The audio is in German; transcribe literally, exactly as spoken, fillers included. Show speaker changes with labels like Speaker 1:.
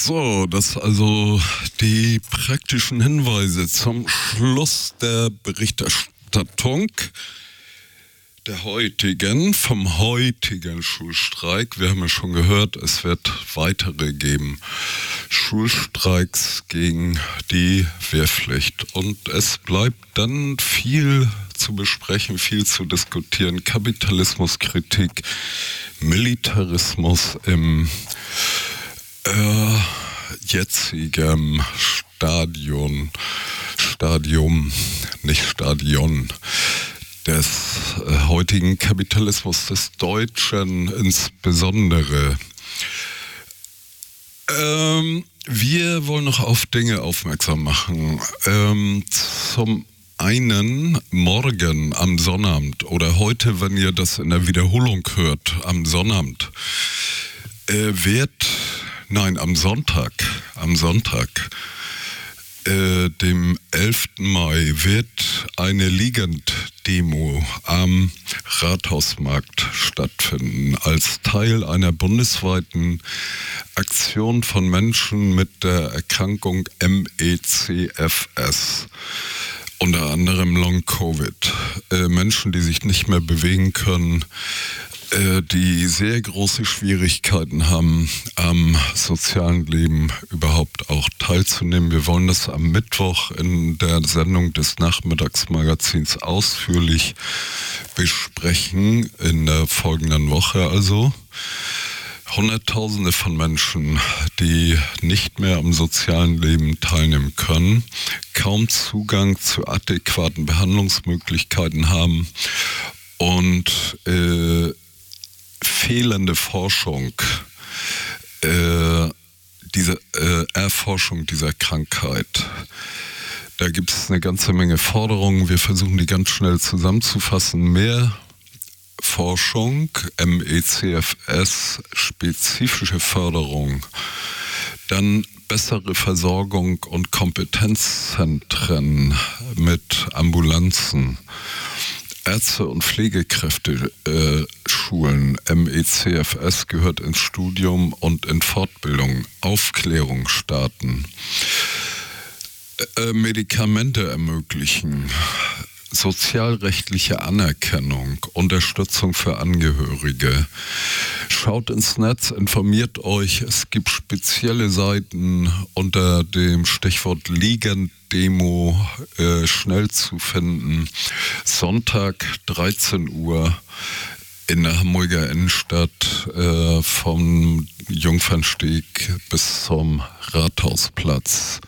Speaker 1: So, das also die praktischen Hinweise zum Schluss der Berichterstattung der heutigen, vom heutigen Schulstreik. Wir haben ja schon gehört, es wird weitere geben. Schulstreiks gegen die Wehrpflicht. Und es bleibt dann viel zu besprechen, viel zu diskutieren. Kapitalismuskritik, Militarismus im äh, jetzigen Stadion, Stadium, nicht Stadion, des äh, heutigen Kapitalismus, des Deutschen insbesondere. Ähm, wir wollen noch auf Dinge aufmerksam machen. Ähm, zum einen morgen am Sonnabend oder heute, wenn ihr das in der Wiederholung hört, am Sonnabend, äh, wird, nein, am Sonntag, am Sonntag, äh, dem elften Mai, wird eine Liegenddemo am Rathausmarkt stattfinden, als Teil einer bundesweiten Aktion von Menschen mit der Erkrankung M E C F S. Unter anderem Long-Covid. Äh, Menschen, die sich nicht mehr bewegen können, äh, die sehr große Schwierigkeiten haben, am sozialen Leben überhaupt auch teilzunehmen. Wir wollen das am Mittwoch in der Sendung des Nachmittagsmagazins ausführlich besprechen, in der folgenden Woche also. Hunderttausende von Menschen, die nicht mehr am sozialen Leben teilnehmen können, kaum Zugang zu adäquaten Behandlungsmöglichkeiten haben und äh, fehlende Forschung, äh, diese äh, Erforschung dieser Krankheit. Da gibt es eine ganze Menge Forderungen. Wir versuchen die ganz schnell zusammenzufassen. Mehr Forschung, M E C F S, spezifische Förderung, dann bessere Versorgung und Kompetenzzentren mit Ambulanzen, Ärzte- und Pflegekräfte-Schulen. äh, M E C F S gehört ins Studium und in Fortbildung, Aufklärung starten, äh, Medikamente ermöglichen, sozialrechtliche Anerkennung, Unterstützung für Angehörige. Schaut ins Netz, informiert euch. Es gibt spezielle Seiten unter dem Stichwort Liegenddemo äh, schnell zu finden. Sonntag dreizehn Uhr in der Hamburger Innenstadt äh, vom Jungfernsteg bis zum Rathausplatz.